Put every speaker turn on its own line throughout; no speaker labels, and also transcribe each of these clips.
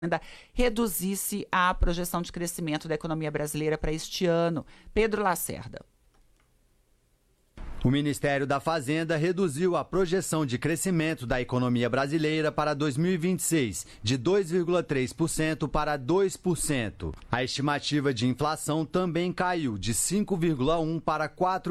ainda reduzisse a projeção de crescimento da economia brasileira para este ano. Pedro Lacerda.
O Ministério da Fazenda reduziu a projeção de crescimento da economia brasileira para 2026, de 2,3% para 2%. A estimativa de inflação também caiu, de 5,1% para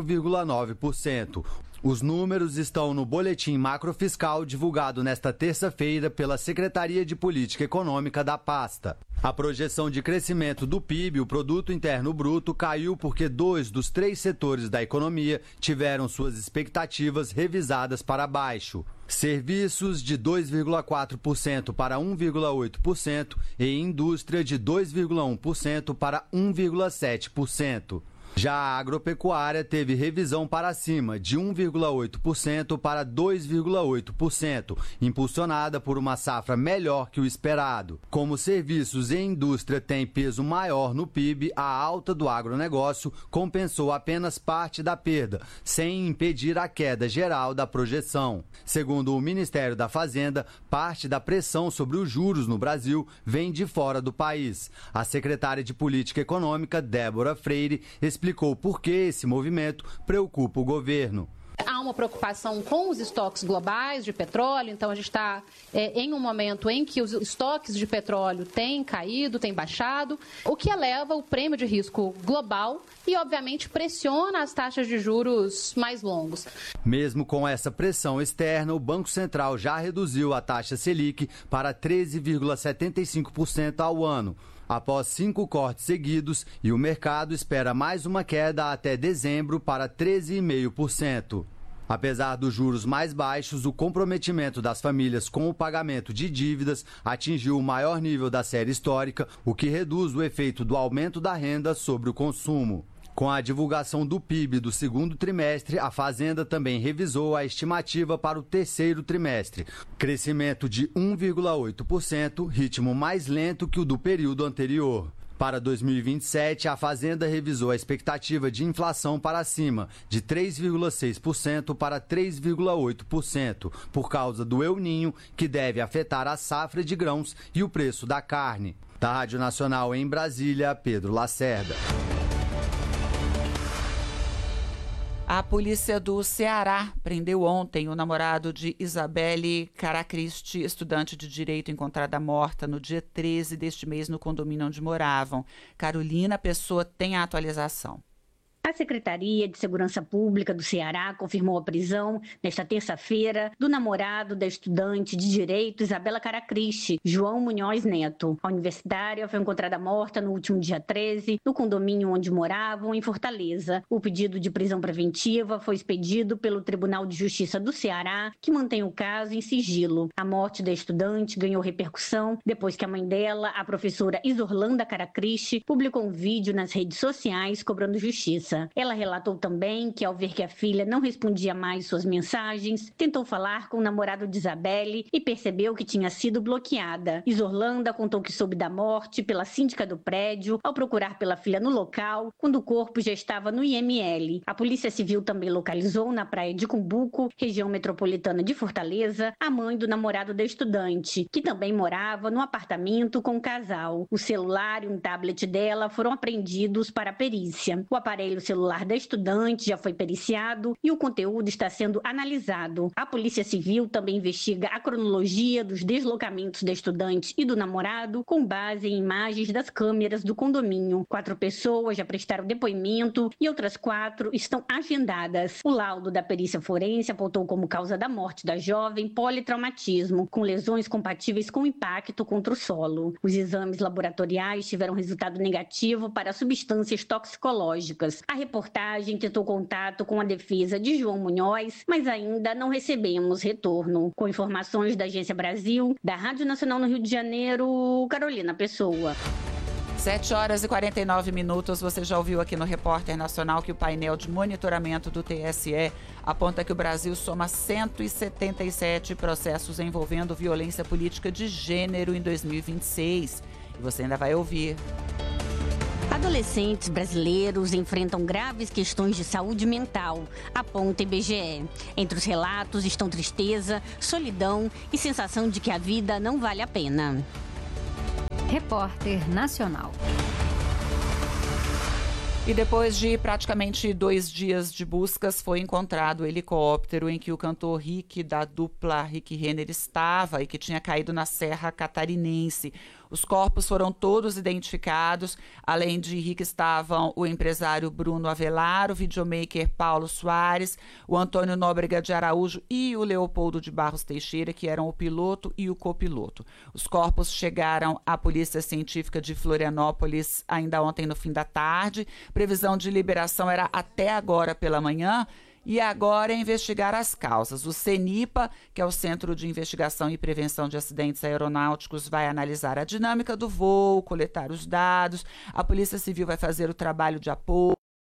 4,9%. Os números estão no boletim macrofiscal divulgado nesta terça-feira pela Secretaria de Política Econômica da pasta. A projeção de crescimento do PIB, o Produto Interno Bruto, caiu porque 2 dos 3 setores da economia tiveram suas expectativas revisadas para baixo. Serviços de 2,4% para 1,8% e indústria de 2,1% para 1,7%. Já a agropecuária teve revisão para cima, de 1,8% para 2,8%, impulsionada por uma safra melhor que o esperado. Como serviços e indústria têm peso maior no PIB, a alta do agronegócio compensou apenas parte da perda, sem impedir a queda geral da projeção. Segundo o Ministério da Fazenda, parte da pressão sobre os juros no Brasil vem de fora do país. A secretária de Política Econômica, Débora Freire, explicou por que esse movimento preocupa o governo.
Há uma preocupação com os estoques globais de petróleo, então a gente está em um momento em que os estoques de petróleo têm caído, têm baixado, o que eleva o prêmio de risco global e, obviamente, pressiona as taxas de juros mais longos.
Mesmo com essa pressão externa, o Banco Central já reduziu a taxa Selic para 13,75% ao ano, após 5 cortes seguidos, e o mercado espera mais uma queda até dezembro para 13,5%. Apesar dos juros mais baixos, o comprometimento das famílias com o pagamento de dívidas atingiu o maior nível da série histórica, o que reduz o efeito do aumento da renda sobre o consumo. Com a divulgação do PIB do segundo trimestre, a Fazenda também revisou a estimativa para o terceiro trimestre. Crescimento de 1,8%, ritmo mais lento que o do período anterior. Para 2027, a Fazenda revisou a expectativa de inflação para cima, de 3,6% para 3,8%, por causa do El Niño, que deve afetar a safra de grãos e o preço da carne. Da Rádio Nacional em Brasília, Pedro Lacerda.
A polícia do Ceará prendeu ontem o namorado de Isabelle Caracristi, estudante de Direito encontrada morta no dia 13 deste mês no condomínio onde moravam. Carolina Pessoa tem a atualização.
A Secretaria de Segurança Pública do Ceará confirmou a prisão, nesta terça-feira, do namorado da estudante de Direito Isabela Caracristi, João Munhoz Neto. A universitária foi encontrada morta no último dia 13, no condomínio onde moravam, em Fortaleza. O pedido de prisão preventiva foi expedido pelo Tribunal de Justiça do Ceará, que mantém o caso em sigilo. A morte da estudante ganhou repercussão depois que a mãe dela, a professora Isorlanda Caracristi, publicou um vídeo nas redes sociais cobrando justiça. Ela relatou também que, ao ver que a filha não respondia mais suas mensagens, tentou falar com o namorado de Isabelle e percebeu que tinha sido bloqueada. Isorlanda contou que soube da morte pela síndica do prédio ao procurar pela filha no local, quando o corpo já estava no IML. A Polícia Civil também localizou na praia de Cumbuco, região metropolitana de Fortaleza, a mãe do namorado da estudante, que também morava no apartamento com o casal. O celular e um tablet dela foram apreendidos para a perícia. O aparelho celular da estudante já foi periciado e o conteúdo está sendo analisado. A Polícia Civil também investiga a cronologia dos deslocamentos da estudante e do namorado com base em imagens das câmeras do condomínio. 4 pessoas já prestaram depoimento e outras 4 estão agendadas. O laudo da perícia forense apontou como causa da morte da jovem politraumatismo, com lesões compatíveis com impacto contra o solo. Os exames laboratoriais tiveram resultado negativo para substâncias toxicológicas. A reportagem tentou contato com a defesa de João Munhoz, mas ainda não recebemos retorno. Com informações da Agência Brasil, da Rádio Nacional no Rio de Janeiro, Carolina Pessoa.
7h49. Você já ouviu aqui no Repórter Nacional que o painel de monitoramento do TSE aponta que o Brasil soma 177 processos envolvendo violência política de gênero em 2026. E você ainda vai ouvir.
Adolescentes brasileiros enfrentam graves questões de saúde mental, aponta IBGE. Entre os relatos estão tristeza, solidão e sensação de que a vida não vale a pena.
Repórter Nacional.
E depois de praticamente 2 dias de buscas, foi encontrado o helicóptero em que o cantor Rick, da dupla Rick Renner, estava e que tinha caído na Serra Catarinense. Os corpos foram todos identificados. Além de Rick, estavam o empresário Bruno Avelar, o videomaker Paulo Soares, o Antônio Nóbrega de Araújo e o Leopoldo de Barros Teixeira, que eram o piloto e o copiloto. Os corpos chegaram à Polícia Científica de Florianópolis ainda ontem no fim da tarde. Previsão de liberação era até agora pela manhã. E agora é investigar as causas. O CENIPA, que é o Centro de Investigação e Prevenção de Acidentes Aeronáuticos, vai analisar a dinâmica do voo, coletar os dados. A Polícia Civil vai fazer o trabalho de apoio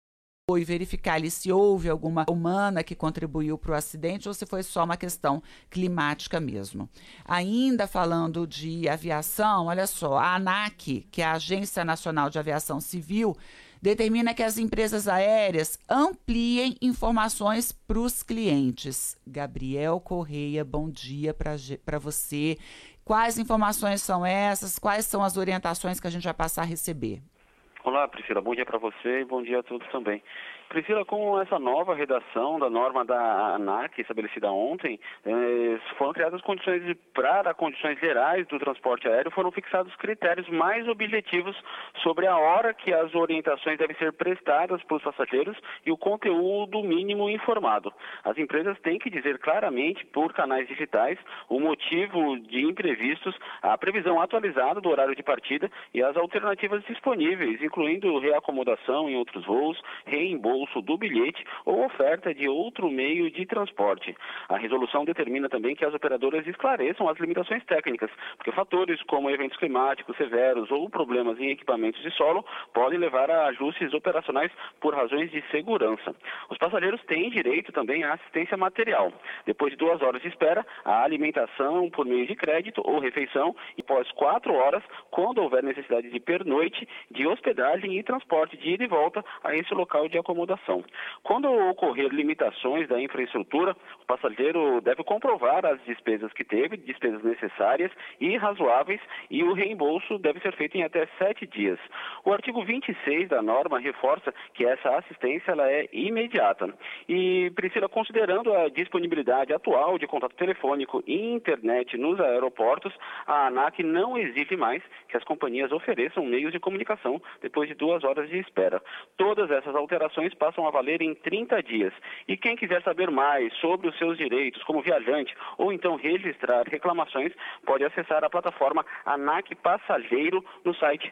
e verificar ali se houve alguma humana que contribuiu para o acidente ou se foi só uma questão climática mesmo. Ainda falando de aviação, olha só, a ANAC, que é a Agência Nacional de Aviação Civil, determina que as empresas aéreas ampliem informações para os clientes. Gabriel Correia, bom dia para você. Quais informações são essas? Quais são as orientações que a gente vai passar a receber?
Olá, Priscila. Bom dia para você e bom dia a todos também. Priscila, com essa nova redação da norma da ANAC, estabelecida ontem, foram criadas condições para condições gerais do transporte aéreo, foram fixados critérios mais objetivos sobre a hora que as orientações devem ser prestadas para os passageiros e o conteúdo mínimo informado. As empresas têm que dizer claramente, por canais digitais, o motivo de imprevistos, a previsão atualizada do horário de partida e as alternativas disponíveis, incluindo reacomodação em outros voos, reembolso do bilhete ou oferta de outro meio de transporte. A resolução determina também que as operadoras esclareçam as limitações técnicas, porque fatores como eventos climáticos severos ou problemas em equipamentos de solo podem levar a ajustes operacionais por razões de segurança. Os passageiros têm direito também à assistência material. Depois de 2 horas de espera, a alimentação por meio de crédito ou refeição e após 4 horas, quando houver necessidade de pernoite, de hospedagem e transporte de ida e volta a esse local de acomodação. Quando ocorrer limitações da infraestrutura, o passageiro deve comprovar as despesas que teve, despesas necessárias e razoáveis, e o reembolso deve ser feito em até 7 dias. O artigo 26 da norma reforça que essa assistência ela é imediata. E, Priscila, considerando a disponibilidade atual de contato telefônico e internet nos aeroportos, a ANAC não exige mais que as companhias ofereçam meios de comunicação depois de 2 horas de espera. Todas essas alterações passam a valer em 30 dias. E quem quiser saber mais sobre os seus direitos como viajante ou então registrar reclamações, pode acessar a plataforma ANAC Passageiro no site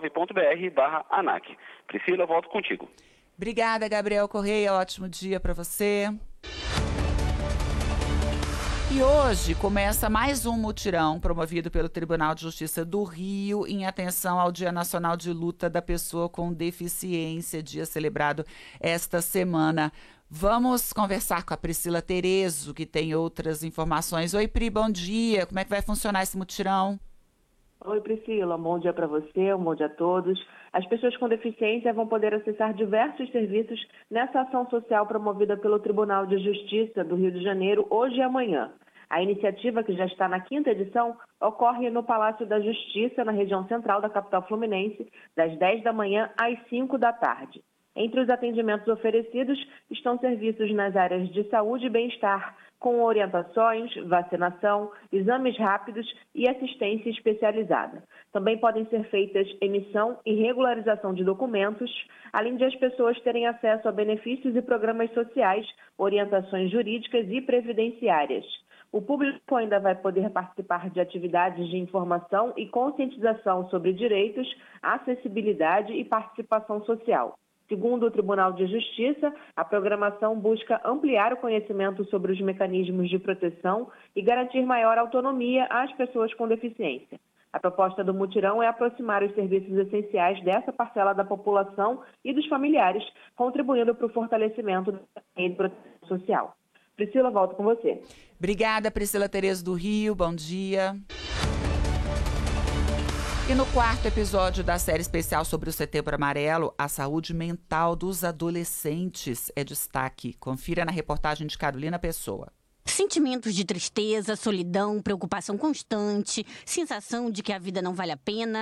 gov.br/ANAC. Priscila, volto contigo.
Obrigada, Gabriel Correia. Ótimo dia para você. E hoje começa mais um mutirão promovido pelo Tribunal de Justiça do Rio em atenção ao Dia Nacional de Luta da Pessoa com Deficiência, dia celebrado esta semana. Vamos conversar com a Priscila Terezo, que tem outras informações. Oi, Pri, bom dia. Como é que vai funcionar esse mutirão?
Oi, Priscila. Um bom dia para você, um bom dia a todos. As pessoas com deficiência vão poder acessar diversos serviços nessa ação social promovida pelo Tribunal de Justiça do Rio de Janeiro hoje e amanhã. A iniciativa, que já está na 5ª edição, ocorre no Palácio da Justiça, na região central da capital fluminense, das 10 da manhã às 5 da tarde. Entre os atendimentos oferecidos estão serviços nas áreas de saúde e bem-estar, com orientações, vacinação, exames rápidos e assistência especializada. Também podem ser feitas emissão e regularização de documentos, além de as pessoas terem acesso a benefícios e programas sociais, orientações jurídicas e previdenciárias. O público ainda vai poder participar de atividades de informação e conscientização sobre direitos, acessibilidade e participação social. Segundo o Tribunal de Justiça, a programação busca ampliar o conhecimento sobre os mecanismos de proteção e garantir maior autonomia às pessoas com deficiência. A proposta do mutirão é aproximar os serviços essenciais dessa parcela da população e dos familiares, contribuindo para o fortalecimento da rede de proteção social. Priscila, volto com você.
Obrigada, Priscila Terezo do Rio. Bom dia. E no 4º episódio da série especial sobre o Setembro Amarelo, a saúde mental dos adolescentes é destaque. Confira na reportagem de Carolina Pessoa.
Sentimentos de tristeza, solidão, preocupação constante, sensação de que a vida não vale a pena.